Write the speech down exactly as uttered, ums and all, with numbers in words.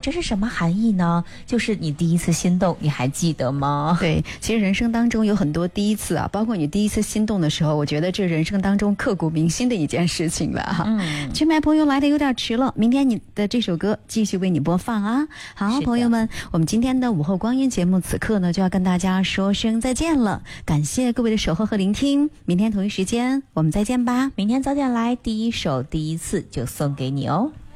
这是什么含义呢？就是你第一次心动，你还记得吗？ 对，其实人生当中有很多第一次啊，包括你第一次心动的时候，我觉得这人生当中刻骨铭心的一件事情了哈。嗯，去麦朋友来的有点迟了，明天你的这首歌继续为你播放啊。好，朋友们，我们今天的午后光阴节目此刻呢就要跟大家说声再见了，感谢各位的守候和聆听，明天同一时间我们再见吧。 明天早点来，第一首第一次就送给你哦。